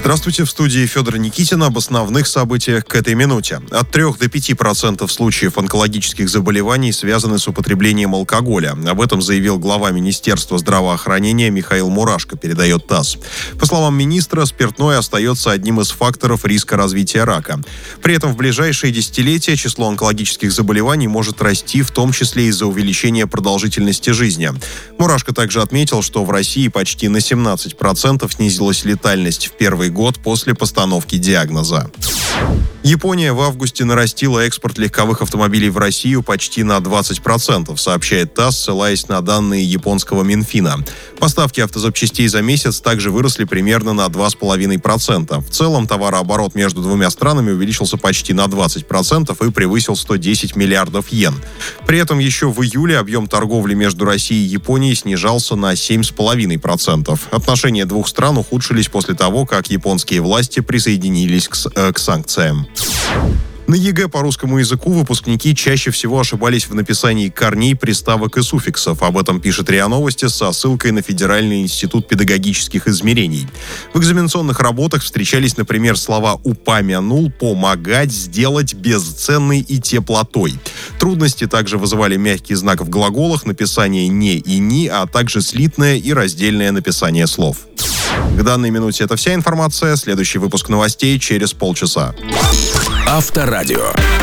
Здравствуйте, в студии Федор Никитин. Об основных событиях к этой минуте. От 3 до 5% случаев онкологических заболеваний связаны с употреблением алкоголя. Об этом заявил глава Министерства здравоохранения Михаил Мурашко, передает ТАСС. По словам министра, спиртное остается одним из факторов риска развития рака. При этом в ближайшие десятилетия число онкологических заболеваний может расти, в том числе из-за увеличения продолжительности жизни. Мурашко также отметил, что в России почти на 17% снизилась летальность в первый год после постановки диагноза. Япония в августе нарастила экспорт легковых автомобилей в Россию почти на 20%, сообщает ТАСС, ссылаясь на данные японского Минфина. Поставки автозапчастей за месяц также выросли примерно на 2,5%. В целом товарооборот между двумя странами увеличился почти на 20% и превысил 110 миллиардов йен. При этом еще в июле объем торговли между Россией и Японией снижался на 7,5%. Отношения двух стран ухудшились после того, как японские власти присоединились к санкциям. На ЕГЭ по русскому языку выпускники чаще всего ошибались в написании корней, приставок и суффиксов. Об этом пишет РИА Новости со ссылкой на Федеральный институт педагогических измерений. В экзаменационных работах встречались, например, слова «упомянул», «помогать», «сделать», «бесценный» и «теплотой». Трудности также вызывали мягкий знак в глаголах, написание «не» и «ни», а также слитное и раздельное написание слов. К данной минуте это вся информация. Следующий выпуск новостей через полчаса. Авторадио.